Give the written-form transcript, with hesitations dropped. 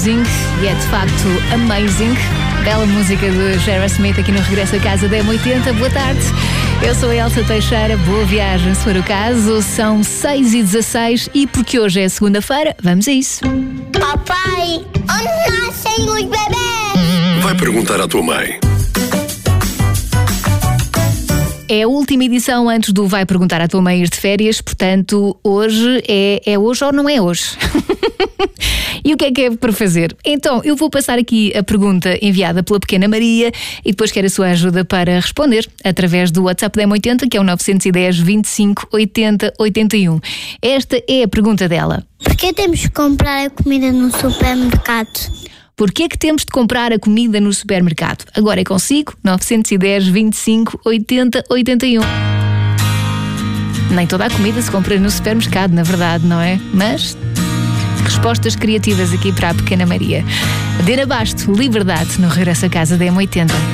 E é de facto amazing. Bela música do Jerry Smith aqui no Regresso a Casa da M80. Boa tarde, eu sou a Elsa Teixeira. Boa viagem, se for o caso. São 6h16 e porque hoje é segunda-feira, vamos a isso. Papai, onde nascem os bebês? Vai perguntar à tua mãe. É a última edição antes do Vai Perguntar à Tua Mãe ir de férias, portanto, hoje é hoje ou não é hoje? E o que é para fazer? Então, eu vou passar aqui a pergunta enviada pela pequena Maria e depois quero a sua ajuda para responder através do WhatsApp da M80, que é o 910 25 80 81. Esta é a pergunta dela. Porquê temos que comprar a comida no supermercado? Porquê é que temos de comprar a comida no supermercado? Agora é consigo, 910 25 80 81. Nem toda a comida se compra no supermercado, na verdade, não é? Mas respostas criativas aqui para a pequena Maria. Dena Basto, Liberdade, no Regresso a Casa da M80.